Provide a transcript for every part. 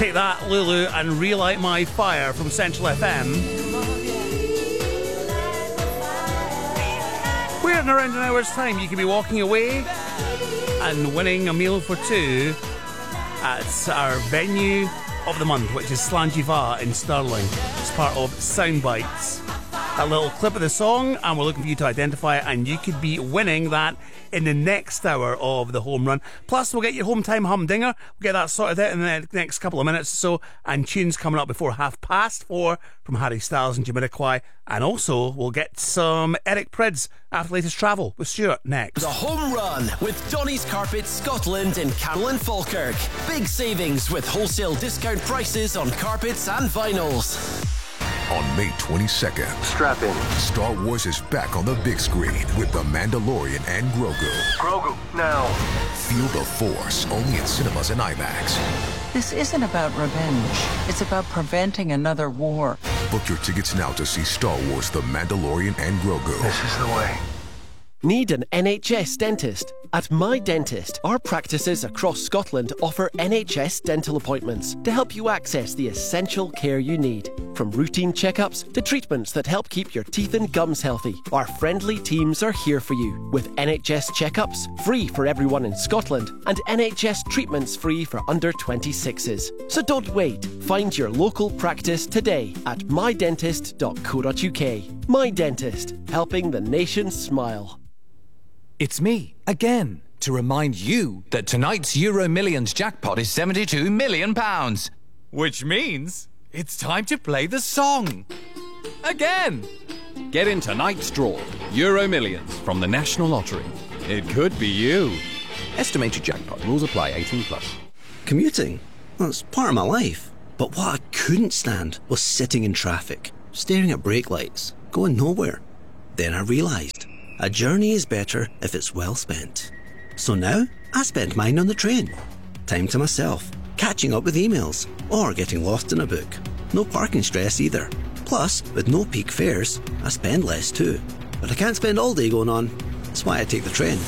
Take that, Lulu, and Relight My Fire from Central FM. We're in around an hour's time. You can be walking away and winning a meal for two at our venue of the month, which is Slangiva in Stirling. It's part of Soundbites. A little clip of the song, and we're looking for you to identify it, and you could be winning that in the next hour of the home run. Plus, we'll get your home time humdinger. We'll get that sorted out in the next couple of minutes or so, and tunes coming up before 4:30 from Harry Styles and Jamiroquai. And also, we'll get some Eric Prydz after latest travel with Stuart next. The Home Run with Donny's Carpets Scotland in Carroll and Falkirk. Big savings with wholesale discount prices on carpets and vinyls. On May 22nd, strap in. Star Wars is back on the big screen with The Mandalorian and Grogu. Grogu, now. Feel the Force, only in cinemas and IMAX. This isn't about revenge. It's about preventing another war. Book your tickets now to see Star Wars The Mandalorian and Grogu. This is the way. Need an NHS dentist? At My Dentist, our practices across Scotland offer NHS dental appointments to help you access the essential care you need. From routine checkups to treatments that help keep your teeth and gums healthy, our friendly teams are here for you. With NHS checkups free for everyone in Scotland and NHS treatments free for under 26s. So don't wait. Find your local practice today at mydentist.co.uk. My Dentist, helping the nation smile. It's me, again, to remind you that tonight's Euro Millions jackpot is £72 million. Which means it's time to play the song. Again. Get in tonight's draw, Euro Millions from the National Lottery. It could be you. Estimated jackpot. Rules apply. 18+. Commuting? Well, it's part of my life. But what I couldn't stand was sitting in traffic, staring at brake lights, going nowhere. Then I realised a journey is better if it's well spent. So now, I spend mine on the train. Time to myself, catching up with emails, or getting lost in a book. No parking stress either. Plus, with no peak fares, I spend less too. But I can't spend all day going on. That's why I take the train.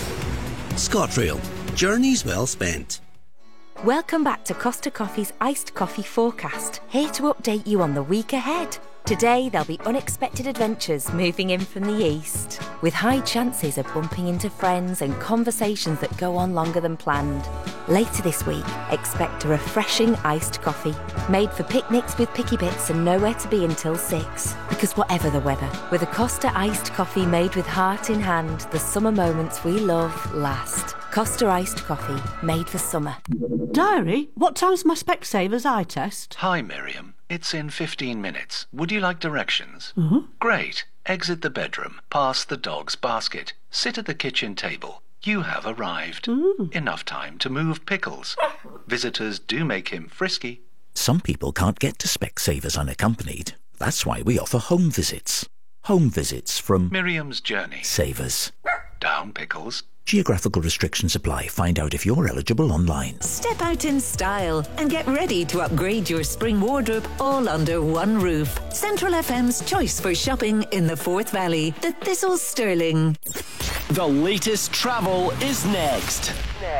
ScotRail. Journeys well spent. Welcome back to Costa Coffee's Iced Coffee Forecast, here to update you on the week ahead. Today, there'll be unexpected adventures moving in from the east, with high chances of bumping into friends and conversations that go on longer than planned. Later this week, expect a refreshing iced coffee, made for picnics with picky bits and nowhere to be until 6. Because whatever the weather, with a Costa iced coffee made with heart in hand, the summer moments we love last. Costa iced coffee, made for summer. Diary, what time's my Specsavers eye test? Hi, Miriam. It's in 15 minutes. Would you like directions? Mm-hmm. Great. Exit the bedroom, past the dog's basket, sit at the kitchen table. You have arrived. Enough time to move Pickles. Visitors do make him frisky. Some people can't get to Specsavers unaccompanied. That's why we offer home visits. Home visits from Miriam's Journey. Savers. Down, Pickles. Geographical restrictions apply. Find out if you're eligible online. Step out in style and get ready to upgrade your spring wardrobe all under one roof. Central FM's choice for shopping in the Forth Valley, the Thistles Stirling. The latest travel is next.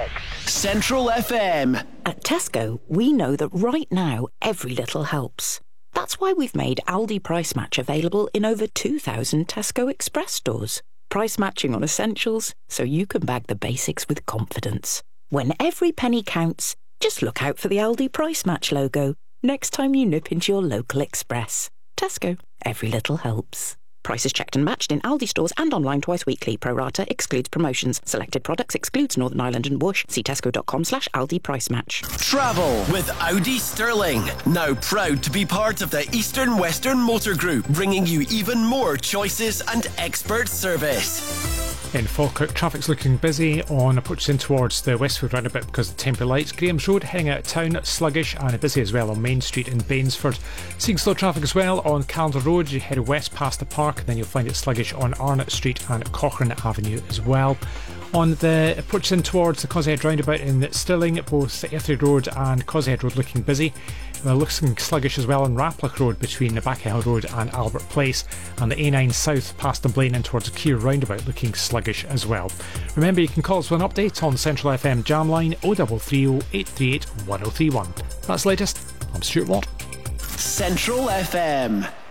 Central FM. At Tesco, we know that right now, every little helps. That's why we've made Aldi Price Match available in over 2,000 Tesco Express stores. Price matching on essentials, so you can bag the basics with confidence. When every penny counts, just look out for the Aldi Price Match logo next time you nip into your local Express. Tesco, every little helps. Prices checked and matched in Aldi stores and online twice weekly. Pro rata excludes promotions. Selected products excludes Northern Ireland and Bush. See tesco.com/Aldi Price Match. Travel with Audi Stirling. Now proud to be part of the Eastern Western Motor Group, bringing you even more choices and expert service. In Falkirk, traffic's looking busy on approach in towards the Westfield roundabout because of the temporary lights. Graham's Road heading out of town, sluggish and busy as well on Main Street in Bainsford. Seeing slow traffic as well on Calendar Road. You head west past the park and then you'll find it sluggish on Arnott Street and Cochrane Avenue as well. On the approach in towards the Coshead roundabout in Stirling, both Etheridge Road and Coshead Road looking busy. Looking sluggish as well on Raploch Road between the Backhill Road and Albert Place, and the A9 south past Dunblane and towards the Keir roundabout looking sluggish as well. Remember, you can call us for an update on Central FM Jam line 0330 838 1031. That's the latest. I'm Stuart Watt. Central FM.